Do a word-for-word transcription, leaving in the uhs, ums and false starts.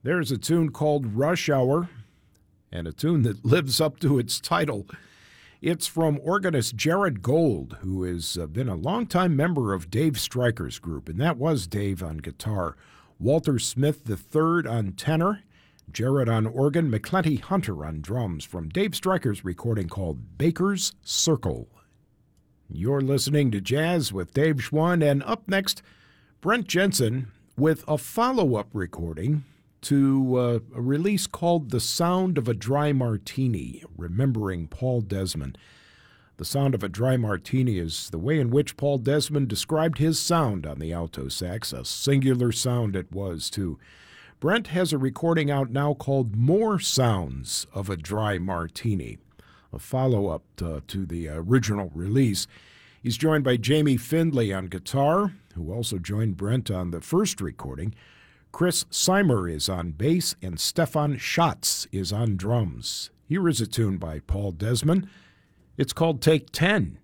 There's a tune called Rush Hour, and a tune that lives up to its title. It's from organist Jared Gold, who has uh, been a longtime member of Dave Stryker's group, and that was Dave on guitar, Walter Smith the third on tenor, Jared on organ, McClenty Hunter on drums, from Dave Stryker's recording called Baker's Circle. You're listening to Jazz with Dave Schwann, and up next, Brent Jensen with a follow-up recording to uh, a release called The Sound of a Dry Martini, remembering Paul Desmond. The Sound of a Dry Martini is the way in which Paul Desmond described his sound on the alto sax, a singular sound it was, too. Brent has a recording out now called More Sounds of a Dry Martini, a follow-up to, to the original release. He's joined by Jamie Findlay on guitar, who also joined Brent on the first recording. Chris Seimer is on bass, and Stefan Schatz is on drums. Here is a tune by Paul Desmond. It's called Take ten.